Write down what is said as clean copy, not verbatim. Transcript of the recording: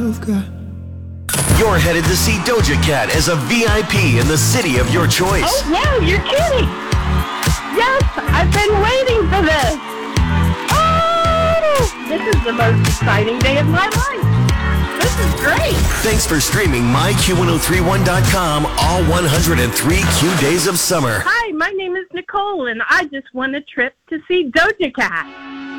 you've got. You're headed to see Doja Cat as a VIP in the city of your choice. Oh, wow, you're kidding. Yes, I've been waiting for this. Oh, this is the most exciting day of my life. This is great. Thanks for streaming myQ1031.com all 103 Q days of summer. Hi, my name is Nicole, and I just won a trip to see Doja Cat.